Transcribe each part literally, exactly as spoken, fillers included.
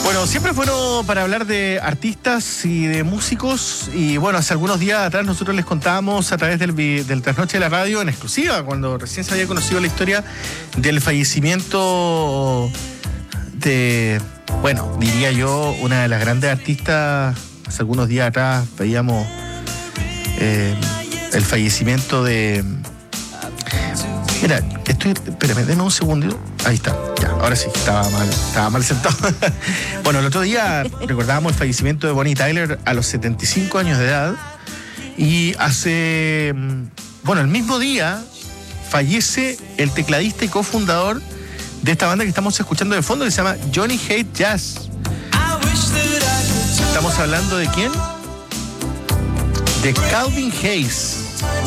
Bueno, siempre es bueno para hablar de artistas y de músicos. Y bueno, hace algunos días atrás nosotros les contábamos a través del, del Trasnoche de la Radio en exclusiva, cuando recién se había conocido la historia del fallecimiento de, bueno, diría yo, una de las grandes artistas. Hace algunos días atrás veíamos eh, el fallecimiento de... Mira, estoy... Espérame, denme un segundito. Ahí está, ya, ahora sí, estaba mal, estaba mal sentado. Bueno, el otro día recordábamos el fallecimiento de Bonnie Tyler a los setenta y cinco años de edad. Y hace... Bueno, el mismo día fallece el tecladista y cofundador de esta banda que estamos escuchando de fondo, que se llama Johnny Hate Jazz. ¿Estamos hablando de quién? De Calvin Hayes.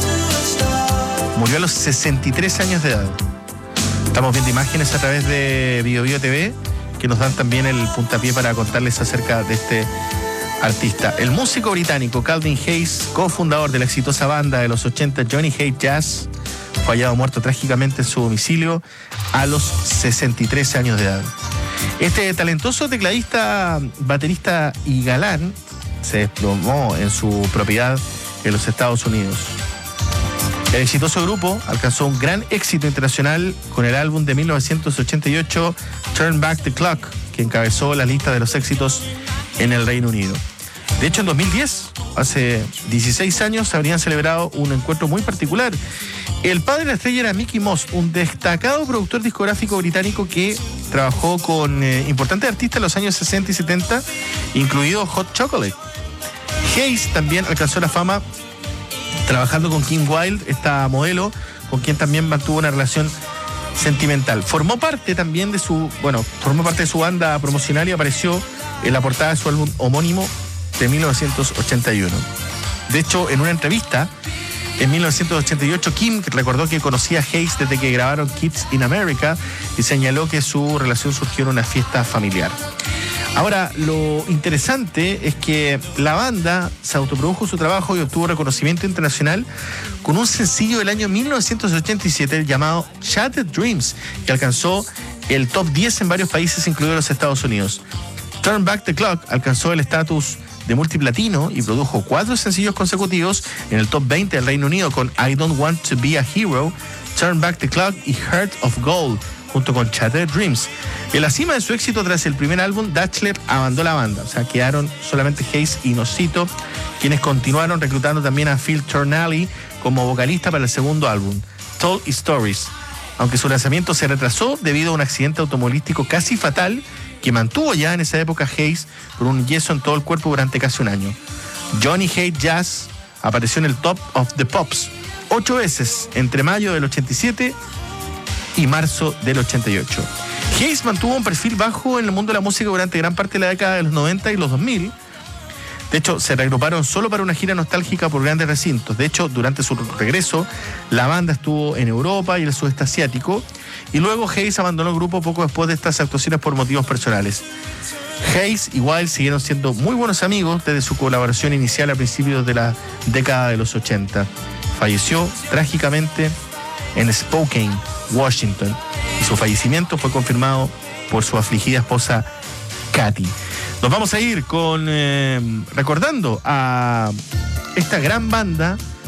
Murió a los sesenta y tres años de edad. Estamos viendo imágenes a través de Bio Bio T V que nos dan también el puntapié para contarles acerca de este artista. El músico británico Calvin Hayes, cofundador de la exitosa banda de los ochenta Johnny Hate Jazz, fue hallado muerto trágicamente en su domicilio a los sesenta y tres años de edad. Este talentoso tecladista, baterista y galán se desplomó en su propiedad en los Estados Unidos. El exitoso grupo alcanzó un gran éxito internacional con el álbum de mil novecientos ochenta y ocho Turn Back the Clock, que encabezó la lista de los éxitos en el Reino Unido. De hecho, en dos mil diez, hace dieciséis años, habrían celebrado un encuentro muy particular. El padre de la estrella era Mickey Moss, un destacado productor discográfico británico que trabajó con eh, importantes artistas en los años sesenta y setenta, incluido Hot Chocolate. Hayes también alcanzó la fama trabajando con Kim Wilde, esta modelo, con quien también mantuvo una relación sentimental. Formó parte también de su, bueno, formó parte de su banda promocional y apareció en la portada de su álbum homónimo de mil novecientos ochenta y uno. De hecho, en una entrevista en mil novecientos ochenta y ocho, Kim recordó que conocía a Hayes desde que grabaron Kids in America y señaló que su relación surgió en una fiesta familiar. Ahora, lo interesante es que la banda se autoprodujo su trabajo y obtuvo reconocimiento internacional con un sencillo del año mil novecientos ochenta y siete llamado Shattered Dreams, que alcanzó el top diez en varios países, incluidos los Estados Unidos. Turn Back the Clock alcanzó el estatus de multiplatino y produjo cuatro sencillos consecutivos en el top veinte del Reino Unido con I Don't Want to Be a Hero, Turn Back the Clock y Heart of Gold, junto con Shattered Dreams. En la cima de su éxito tras el primer álbum, Dachtler abandonó la banda. O sea, quedaron solamente Hayes y Nocito, quienes continuaron reclutando también a Phil Turnally como vocalista para el segundo álbum, Told Stories, aunque su lanzamiento se retrasó debido a un accidente automovilístico casi fatal que mantuvo ya en esa época Hayes con un yeso en todo el cuerpo durante casi un año. Johnny Hate Jazz apareció en el Top of the Pops ocho veces entre mayo del ochenta y siete y marzo del ochenta y ocho. Hayes mantuvo un perfil bajo en el mundo de la música durante gran parte de la década de los noventa y los dos mil. De hecho, se reagruparon solo para una gira nostálgica por grandes recintos. De hecho, durante su regreso, la banda estuvo en Europa y el sudeste asiático, y luego Hayes abandonó el grupo poco después de estas actuaciones por motivos personales. Hayes y Wilde siguieron siendo muy buenos amigos desde su colaboración inicial a principios de la década de los ochenta. Falleció trágicamente en Spokane, Washington, y su fallecimiento fue confirmado por su afligida esposa Katy. Nos vamos a ir con eh, recordando a esta gran banda